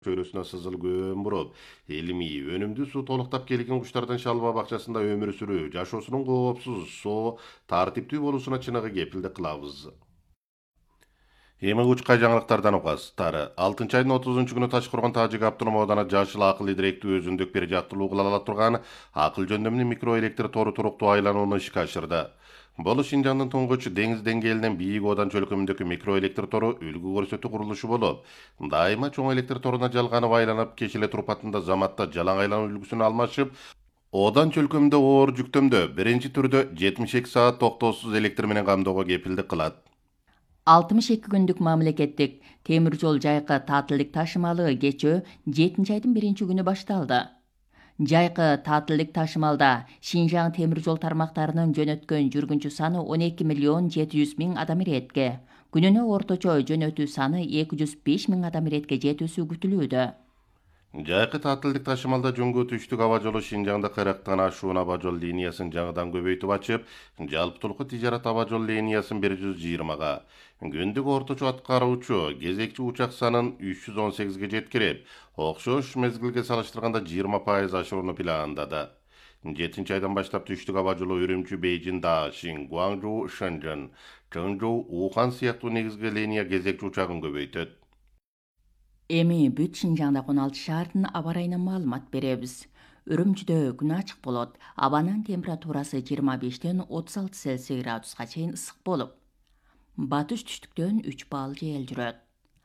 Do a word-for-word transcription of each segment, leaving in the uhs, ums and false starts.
чөйрөсүнө сызылгөн буруп, илимий, өнүмдүү суу толуктап келген куштардын шалба бакчасында өмүр сүрүү, жашоосунун коопсуз, соо, тартиптүү болуусуна чыныгы кепилдик кылабыз. Эми учкай жаңылыктардан указтары. алтынчы айдын отузунчу күнү Ташкоргон Тажик автоном оодана жашыл акыл идиректүү өзүндүк бир жактылуу кыла ала турган акыл жөндөмлүү микроэлектр тору туруктуу айланууну ишке ашырды. Бул Шинжаңдын туңгуч деңиз деңгээлинен бийик Одан чөлкөмүндөгү микроэлектр тору үлгү көрсөтүү курулушу болуп, дайыма чоң электр торуна жалганып айланып, кеч эле турпатында заматта жалаң айлануу үлгүсүн алмашып, Одан чөлкөмүндө оор жүктөмдө биринчи түрдө жетимиш эки саат токтоосуз электр менен камдоого кепилдик кылат. алтымыш эки күндүк мамлекеттик темир жол жайкы таатылдык ташымалы кечөө жетинчи айдын биринчи күнү башталды. Жайкы таатылдык ташымалда Шинжаң темир жол тармактарынын жөнөткөн жүргүнчү саны он эки миллион жети жүз миң адам иретке, күнүнө орточо жөнөтүү саны эки жүз беш миң адам иретке жетүүсү күтүлүүдө. Жайкы таатылдык ташымалда Жөнгө түштүк аба жолу Шинжаңда кырктан ашуун аба жол линиясын жаңыдан көбөйтүп ачып, жалпытуулук тижарат аба жол линиясын бир жүз жыйырмага, күндүк орточо аткаруучу кезекчи учак санын үч жүз он сегизге жеткирип, окшош мезгилге салыштырганда жыйырма пайыз ашырууну пландады. жетинчи айдан баштап түштүк аба жолу Үрүмчү, Бейжин, Даашин, Гуаңжоу, Шэньчжэн, Чыңжоу, Ухан сыяктуу негизги линия кезекчи учагын көбөйтөт. Эми бүт Шинжаңда он алты шаардын аба ырайынан маалымат беребиз. Үрүмчүдө күн ачык болот. Абанын температурасы жыйырма бештен отуз алты Цельсий градуска чейин ысык болуп. Батыш түштүктөн үч балл жел жүрөт.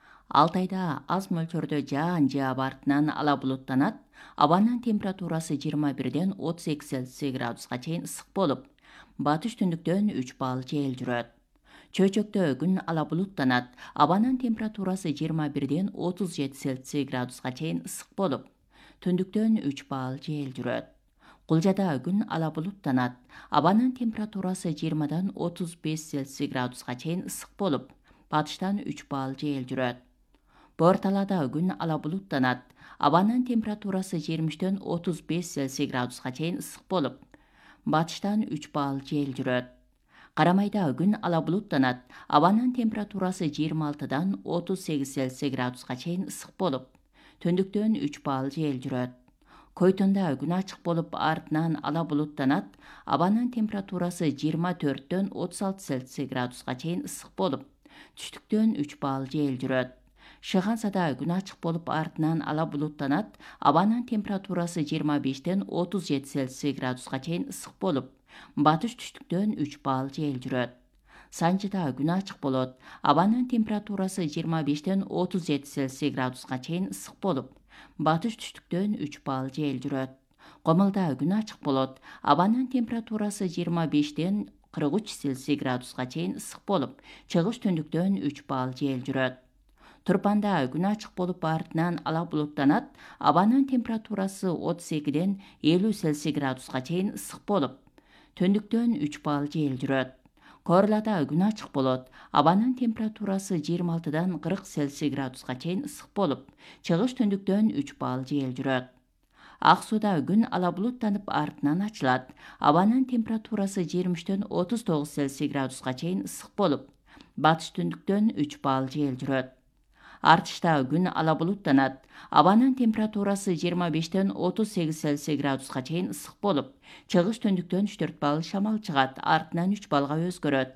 Алтайда аз мөлчөрдө жаан же аба артынан ала булуттанат. Абанын температурасы жыйырма бирден отуз эки Цельсий градуска чейин ысык болуп. Батыш түндүктөн үч балл жел жүрөт. Чөйчөктө күн ала булуттанат. Абанын температурасы жыйырма бирден отуз жети Цельсий градуска чейин ысык болуп. Түндүктөн үч балл жел жүрөт. Кулжада күн ала булуттанат. Абанын температурасы жыйырмадан отуз беш Цельсий градуска чейин ысык болуп. Батыштан үч балл жел жүрөт. Борталада күн ала булуттанат. Абанын температурасы жыйырма үчтөн отуз беш Цельсий градуска чейин ысык болуп. Батыштан үч балл жел жүрөт. Карамайда күн ала булуттанат. Абанын температурасы жыйырма алтыдан отуз сегиз Цельсий градуска чейин ысык болуп. Түндүктөн үч балл жел жүрөт. Койтонда күн ачык болуп, артынан ала булуттанат. Абанын температурасы жыйырма төрттөн отуз алты Цельсий градуска чейин ысык болуп. Түштүктөн үч балл жел жүрөт. Шыгансада күн ачык болуп, артынан ала булуттанат. Абанын температурасы жыйырма бештен отуз жети Цельсий градуска чейин ысык болуп. Батыш түштүктөн үч балл жел жүрөт. Санжыда күн ачык болот. Абанын температурасы жыйырма бештен отуз жети Цельсий градуска чейин ысык болуп. Батыш түштүктөн үч балл жел жүрөт. Комулда күн ачык болот. Абанын температурасы жыйырма бештен кырк үч Цельсий градуска чейин ысык болуп. Чыгыш түндүктөн үч балл жел жүрөт. Турпанда күн ачык болуп, артынан ала булуттанат. Абанын температурасы отуз экиден элүү Цельсий градуска чейин ысык болуп. Түндүктөн үч балл жел жүрөт. Корлада күн ачык болот. Абанын температурасы жыйырма алтыдан кырк Цельсий градуска чейин ысык болуп. Чыгыш түндүктөн үч балл жел жүрөт. Ак сууда күн ала булуттанып, артынан ачылат. Абанын температурасы жыйырма үчтөн отуз тогуз Цельсий градуска чейин ысык болуп. Батыш түндүктөн үч балл жел жүрөт. Артышта күн ала булуттанат. Абанын температурасы жыйырма бештен отуз сегиз Цельсий градуска чейин ысык болуп. Чыгыш түндүктөн үч төрт балл шамал чыгат, артынан үч баллга өзгөрөт.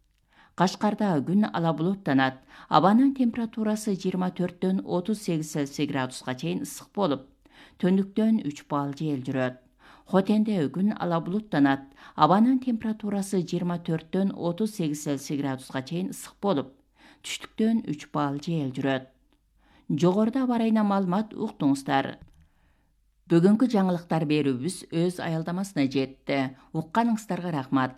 Кашкарда күн ала булуттанат. Абанын температурасы жыйырма төрттөн отуз сегиз Цельсий градуска чейин ысык болуп. Түндүктөн үч балл жел жүрөт. Хотенде күн ала булуттанат. Абанын температурасы жыйырма төрттөн отуз сегиз Цельсий градуска чейин ысык болуп. Түштүктөн үч балл жел жүрөт. Жогоруда аба ырайынан маалымат уктуңуздар. Бүгүнкү жаңылыктар берүүбүз өз аялдамасына жетти. Укканыңыздарга рахмат.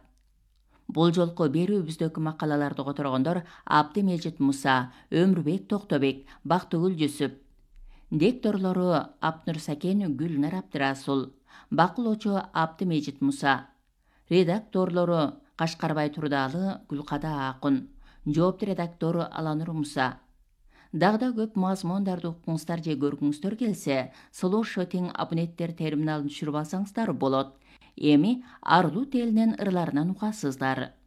Бул жолку берүүбүздөгү макалаларды которгондор Абдымежит Муса, Өмүрбек Токтобек, Бактыгүл Жүсүп. Дикторлору Апнур Сакен, Гүлнар Абдырасул. Бакылоочу Абдымежит Муса. Редакторлору Кашкарбай Турдалы, Гүлкада Акун. Жоопту редактору Аланур Муса. Дагы да көп мазмундарды уккуңуздар же көргүңүздөр келсе, слушатинг абоненттер терминалын түшүрүп алсаңыздар болот. Эми Арлут элинин ырларынан угасыздар.